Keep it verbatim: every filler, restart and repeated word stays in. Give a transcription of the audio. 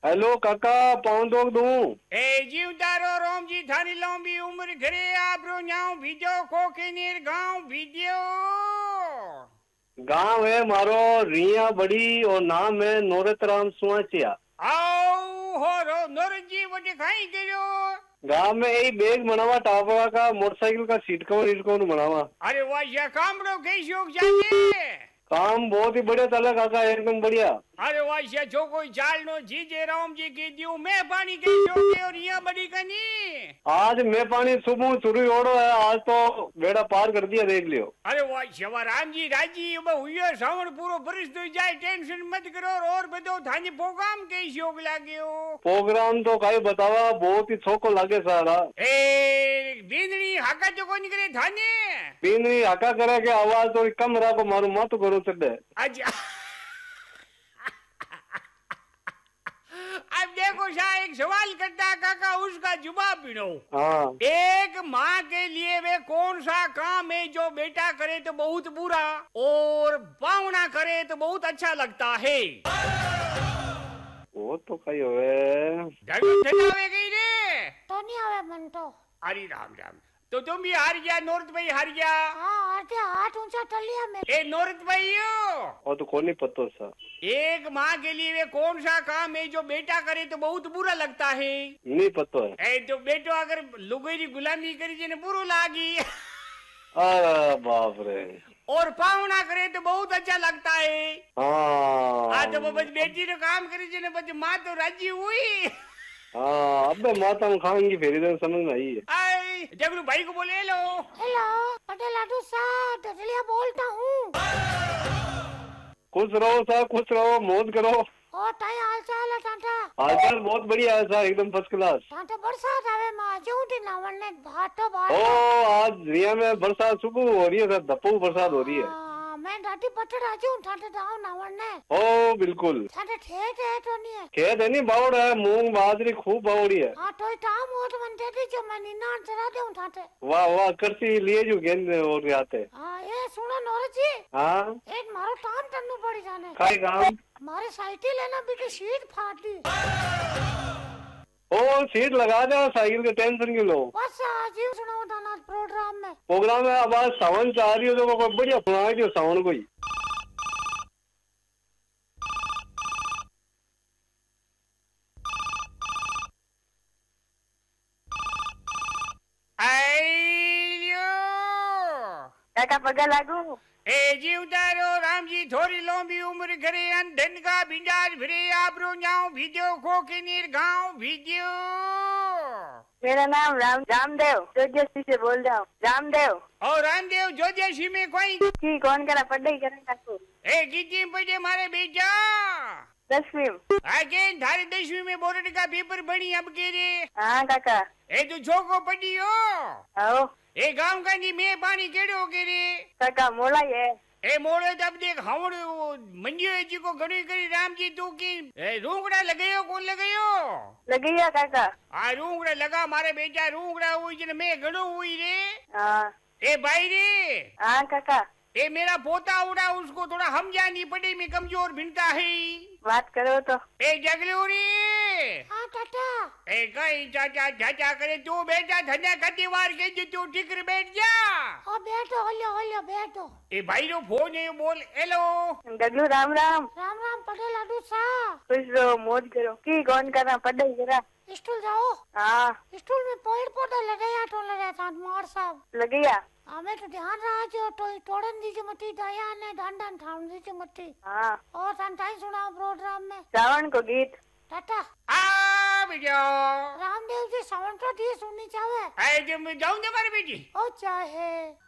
Hello काका, पाँव दो दूं? ए जीवदारो रोम जी थारी लंबी उम्र घरे आपरो न्याव भीजो खोके नीर गांव भीजो। गांव है मारो रिया बड़ी और नाम है नोरतराम सुआचिया। आओ हो रो नोरत जी वटे खाई करो। गांव में यही बैग बनावा टापरा का, मोटरसाइकिल का सीट कवर इट कौन बनावा। अरे वाह या कामड़ो के शौक जाने। काम बहुत ही बढ़िया चला काका, एकदम बढ़िया। अरे वाह या जो कोई चाल नो जीजे राम जी की दियो मैं पानी के शौक और रिया बड़ी कनी। आज मैं पानी सुबह शुरू ओढ़ो है, आज तो बेड़ा पार कर दिया, देख लियो। अरे वाह शिवा राम जी राजी अब हुई सावन पूरो बरस तो जाए, टेंशन मत करो। और बतो थाने प्रोग्राम के शौक लाग्यो। प्रोग्राम तो काई बतावा, बहुत ही छोको लागे सारा। ए बींदड़ी हाका तो कोनी करे थाने। बींदड़ी हाका करे के आवाज थोड़ी कम रखो, मारू मत करो चढ़े। अच्छा अब देखो शाह एक सवाल करता काका, उसका जवाब पीड़ो। हाँ। एक माँ के लिए वे कौन सा काम है जो बेटा करे तो बहुत बुरा और पावना करे तो बहुत अच्छा लगता है? वो तो कही होवे। ठंडावे गई रे तो नहीं आवे मन तो। अरे राम राम, तो तुम भी हार गया, नौरत भाई हार गया। हाँ हार गया, हाथ ऊंचा कर लिया मैं। ए नौरत भाई वो तो कौन नहीं पता सा। एक माँ के लिए वे कौन सा काम है जो बेटा करे तो बहुत बुरा लगता है? नहीं पता है। ए तो बेटो अगर लुगोरी गुलामी करी जेने बुरो लागी। अरे बाप रे। और पावना करे तो बहुत अच्छा लगता है। हाँ। आ तो बस बेटी ने काम करी जेने बस माँ तो राजी हुई। हाँ अबे माता में खाएंगी फिर इधर समझ में आई है। आई जगरू भाई को बोले हेलो। हेलो पटेल लाडू सा डटलिया बोलता हूँ। खुश रहो सा, खुश रहो, मौज करो। और ताई हाल चाल है टाटा? हालचाल बहुत बढ़िया है सा, एकदम फर्स्ट क्लास। टाटा बरसात आवे माँ जूठी ना वरने भाटो भाट। ओ आज रिया में बरसात सुबह हो रही है सर, धप्पू बरसात हो रही है। मैं डाटी पटड़ आजू टाटा दाव ना वरने। ओ बिल्कुल। टाटा खेत है तो नहीं है? खेत है नहीं, बावड़ है, मूंग बाजरी खूब बावड़ी है। हाँ तो टाम हो तो मन देती जो मैं निन्ना चला दूं टाटे। वाह वाह करती लिए जो गेंद और आते। हाँ ये सुनो नौरत जी। हाँ एक मारो काम करना पड़ी जाने। काय काम? मारे साइकिल है ना बीटी सीट फाट दी। ओ सीट लगा दो साइकिल के, टेंशन क्यों लो। बस आज ही सुनाओ दाना प्रोग्राम में। प्रोग्राम है अब आज सावन चाह रही हो तो कोई बढ़िया सुना दियो सावन कोई। काका पगा लागू। ए जीवदारो राम जी थोड़ी लंबी उम्र करे, धन का भिंडार फिरे आपरो न्याव भीजो खोके नीर गांव भीजो। मेरा नाम राम रामदेव जोजसी से बोल रहा हूँ। रामदेव और रामदेव जोजसी में कोई की कौन करा पढ़ाई करे काकू? ए कितनी पढ़े मारे बेटा? दसवीं। आगे थारे दसवीं में बोर्ड का पेपर बनी अब के रे। हाँ काका। ए तू छोको पढ़ी हो? आओ। ए गांव का नी में पानी केड़ो के रे? काका मोला है। ए मोड़े तब देख हावड़ मंजियो जी को गणी करी राम जी तू की रूंगड़ा लगायो कौन लगायो? लगैया काका। आ रूंगड़ा लगा मारे बेटा, रूंगड़ा हुई जन मैं गणो हुई रे। हाँ। ए भाई रे। हाँ काका। ए मेरा पोता उड़ा, उसको थोड़ा हम जानी पड़ी में कमजोर भिनता है। बात करो तो। ए जगलूरी। हाँ टाटा। ए कहीं चाचा चाचा करे तू बेटा धन्या खती वार के जी तू टिकर बैठ जा। हाँ बैठो होलो होलो बैठो। ए भाई रो फोन है बोल हेलो। डगलू राम राम। राम राम पटेल लाडू सा। खुश रहो मौज करो। की कौन करा पढ़ाई करा? स्कूल जाओ। हाँ। स्कूल में पेड़ पौधा लगाया तो लगाया था मार साहब। लगैया। हमें तो ध्यान रहा जो तो तोड़न दीजिए मती दया ने डांडन ठाउन दीजिए मती। हाँ। और संताई सुनाओ प्रोग्राम में। सावन को गीत। टाटा। आ बेटा रामदेव जी सावन का दी सुननी चाहे। ए जब मैं जाऊं ना मारे बेटी। ओ चाहे